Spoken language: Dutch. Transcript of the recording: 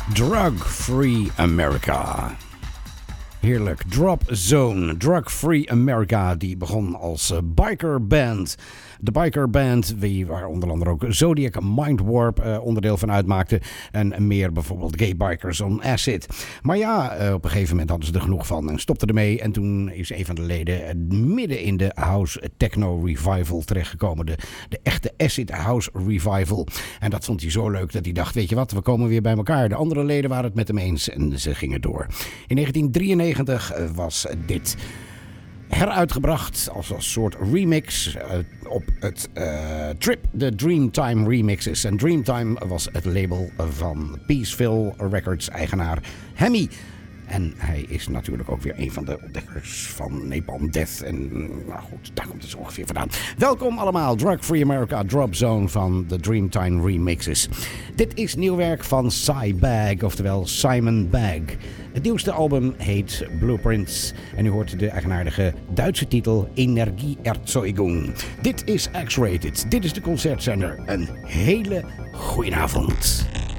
Drug Free America. Heerlijk. Drop Zone. Drug Free America. Die begon als biker band. De biker band, waar onder andere ook Zodiac Mindwarp onderdeel van uitmaakte. En meer bijvoorbeeld Gay Bikers on Acid. Maar ja, op een gegeven moment hadden ze er genoeg van en stopten ermee. En toen is een van de leden midden in de House Techno Revival terechtgekomen. De echte Acid House Revival. En dat vond hij zo leuk dat hij dacht, weet je wat, we komen weer bij elkaar. De andere leden waren het met hem eens en ze gingen door. In 1993 was dit heruitgebracht als een soort remix op het Trip, de Dreamtime remixes. En Dreamtime was het label van Peaceville Records eigenaar Hemi. En hij is natuurlijk ook weer een van de ontdekkers van Napalm Death. En nou goed, daar komt het zo ongeveer vandaan. Welkom allemaal, Drug Free America Drop Zone van de Dreamtime remixes. Dit is nieuw werk van Cy Bag, oftewel Simon Bag. Het nieuwste album heet Blueprints. En u hoort de eigenaardige Duitse titel Energieerzeugung. Dit is X-Rated. Dit is de concertzender. Een hele goeie avond.